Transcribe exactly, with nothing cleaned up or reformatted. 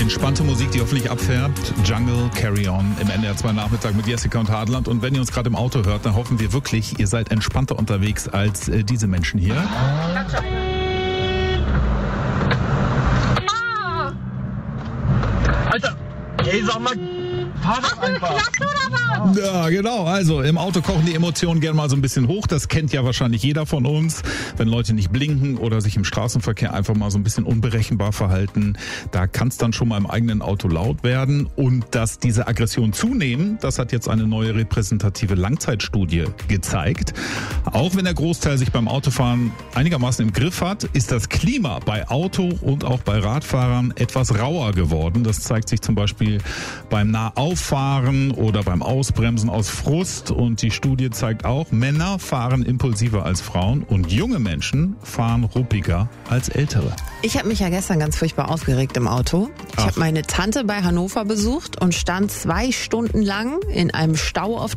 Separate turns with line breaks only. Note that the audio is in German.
Entspannte Musik, die hoffentlich abfährt. Jungle, Carry On im N D R zwei Nachmittag mit Jessica und Hartland. Und wenn ihr uns gerade im Auto hört, dann hoffen wir wirklich, ihr seid entspannter unterwegs als äh, diese Menschen hier.
Alter, ey, sag mal, fahr doch einfach.
Ja, genau. Also im Auto kochen die Emotionen gerne mal so ein bisschen hoch. Das kennt ja wahrscheinlich jeder von uns. Wenn Leute nicht blinken oder sich im Straßenverkehr einfach mal so ein bisschen unberechenbar verhalten, da kann es dann schon mal im eigenen Auto laut werden. Und dass diese Aggressionen zunehmen, das hat jetzt eine neue repräsentative Langzeitstudie gezeigt. Auch wenn der Großteil sich beim Autofahren einigermaßen im Griff hat, ist das Klima bei Auto und auch bei Radfahrern etwas rauer geworden. Das zeigt sich zum Beispiel beim Nahauffahren oder beim Ausbremsen aus Frust. Und die Studie zeigt auch, Männer fahren impulsiver als Frauen und junge Menschen fahren ruppiger als ältere.
Ich habe mich ja gestern ganz furchtbar aufgeregt im Auto. Ich
Ach.
habe meine Tante bei Hannover besucht und stand zwei Stunden lang in einem Stau auf